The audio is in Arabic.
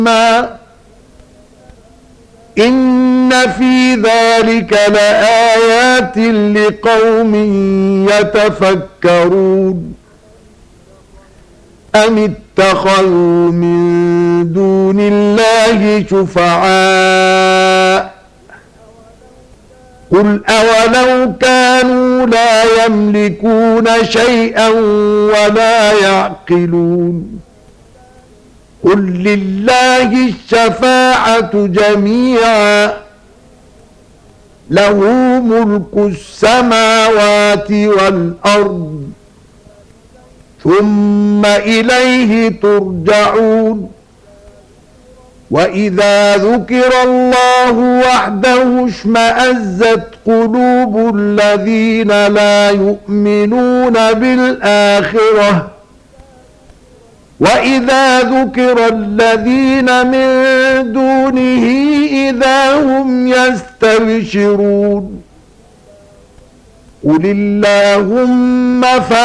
إن في ذلك لآيات لقوم يتفكرون أم اتخذوا من دون الله شفعاء قل أولو كانوا لا يملكون شيئا ولا يعقلون قل لله الشفاعة جميعا له ملك السماوات والأرض ثم إليه ترجعون وإذا ذكر الله وحده اشمأزت قلوب الذين لا يؤمنون بالآخرة وإذا ذكر الذين من دونه إذا هم يستبشرون قل اللهم